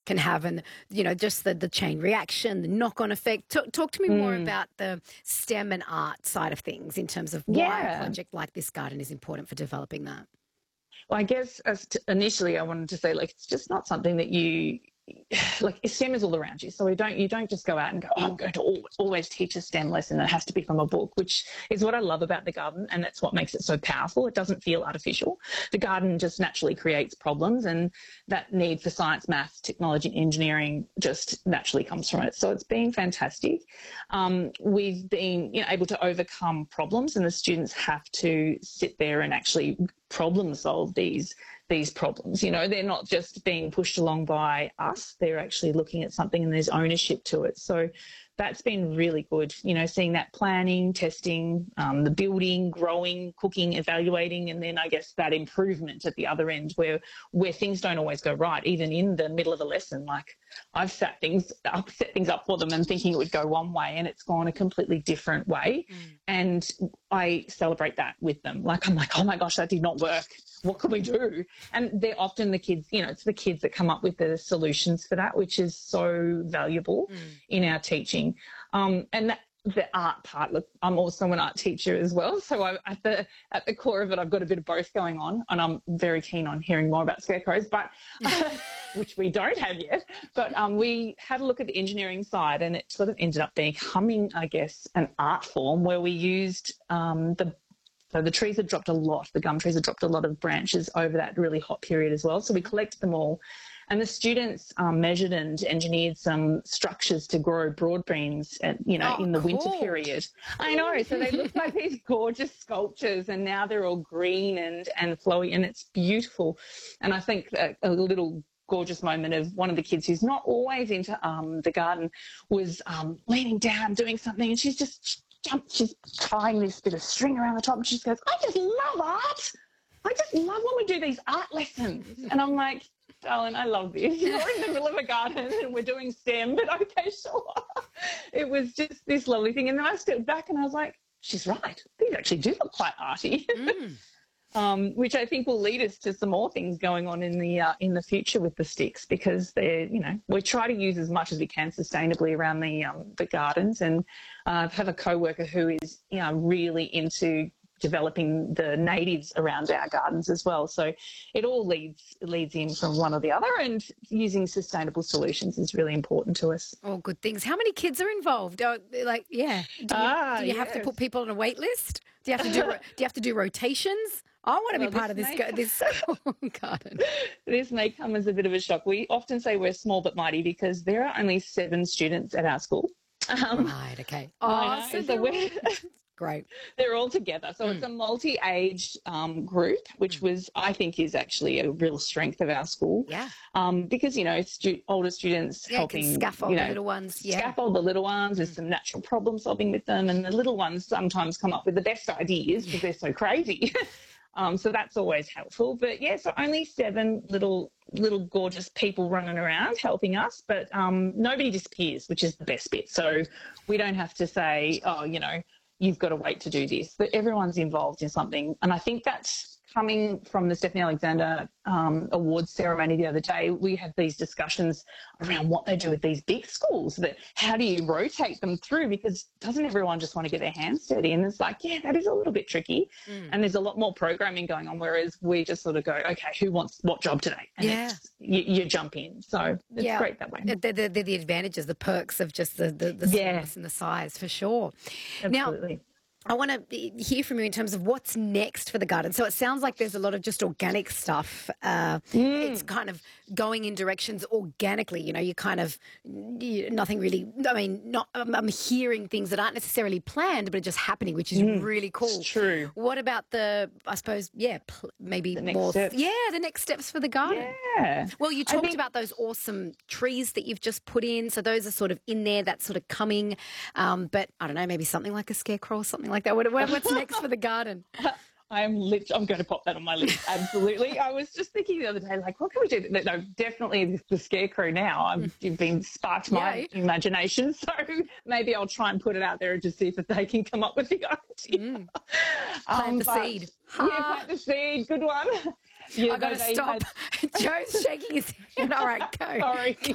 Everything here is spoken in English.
can have, and, just the chain reaction, the knock-on effect. Talk to me more about the STEM and art side of things in terms of why a project like this garden is important for developing that. Well, I guess initially I wanted to say, it's just not something that you STEM is all around you. So you don't just go out and go, I'm going to always teach a STEM lesson that has to be from a book, which is what I love about the garden, and that's what makes it so powerful. It doesn't feel artificial. The garden just naturally creates problems, and that need for science, maths, technology, engineering just naturally comes from it. So it's been fantastic. We've been able to overcome problems, and the students have to sit there and actually problem solve these problems. They're not just being pushed along by us. They're actually looking at something and there's ownership to it. So that's been really good, seeing that planning, testing, the building, growing, cooking, evaluating, and then I guess that improvement at the other end where things don't always go right, even in the middle of a lesson. I've set things up for them and thinking it would go one way and it's gone a completely different way. And I celebrate that with them. I'm like, oh my gosh, that did not work. What can we do? And they're often the kids, it's the kids that come up with the solutions for that, which is so valuable in our teaching. And the art part, look, I'm also an art teacher as well. So at the core of it, I've got a bit of both going on, and I'm very keen on hearing more about scarecrows, but which we don't have yet. But we had a look at the engineering side, and it sort of ended up becoming, I guess, an art form where we used So the trees had dropped a lot. The gum trees had dropped a lot of branches over that really hot period as well. So we collected them all. And the students measured and engineered some structures to grow broad beans, in the winter period. I know. So they look like these gorgeous sculptures, and now they're all green and flowy, and it's beautiful. And I think a little gorgeous moment of one of the kids who's not always into the garden was leaning down doing something, and she's tying this bit of string around the top, and she just goes, I just love art. I just love when we do these art lessons. And I'm like, darling, I love this. You're in the middle of a garden and we're doing STEM, but okay, sure. It was just this lovely thing. And then I stepped back and I was like, she's right. These actually do look quite arty. Which I think will lead us to some more things going on in the future with the sticks, because we try to use as much as we can sustainably around the gardens. And I have a co-worker who is really into developing the natives around our gardens as well. So it all leads in from one or the other, and using sustainable solutions is really important to us. All good things. How many kids are involved? Do you have to put people on a wait list? Do you have to do rotations? I want to be part of this garden. This may come as a bit of a shock. We often say we're small but mighty because there are only 7 students at our school. Right, okay. Oh, so we're... Great. They're all together. So it's a multi-aged group, which I think is actually a real strength of our school. Yeah. Because, older students helping. Scaffold the little ones. Yeah. Scaffold the little ones. There's some natural problem solving with them. And the little ones sometimes come up with the best ideas because they're so crazy. So that's always helpful. But, so only 7 little gorgeous people running around helping us, but nobody disappears, which is the best bit. So we don't have to say, you've got to wait to do this. But everyone's involved in something. And I think that's coming from the Stephanie Alexander awards ceremony the other day. We had these discussions around what they do with these big schools, that how do you rotate them through, because doesn't everyone just want to get their hands dirty? And it's like, that is a little bit tricky. And there's a lot more programming going on, whereas we just sort of go, okay, who wants what job today? And you jump in. So it's great that way. They're the advantages, the perks of just the smallness and the size, for sure. Absolutely. Now, I want to hear from you in terms of what's next for the garden. So it sounds like there's a lot of just organic stuff. It's kind of going in directions organically. You kind of nothing really. I mean, I'm hearing things that aren't necessarily planned, but are just happening, which is really cool. It's true. What about maybe the next more? Steps. The next steps for the garden. Yeah. Well, you talked about those awesome trees that you've just put in. So those are sort of in there. That's sort of coming. But I don't know, maybe something like a scarecrow or something like that. What's next for the garden? I'm going to pop that on my list. Absolutely. I was just thinking the other day, what can we do? No, definitely the scarecrow now. You've been sparked my imagination. So maybe I'll try and put it out there to see if they can come up with the idea. Plant the seed. Plant the seed. Good one. I've got to stop. Joe's shaking his head. All right, go. Sorry.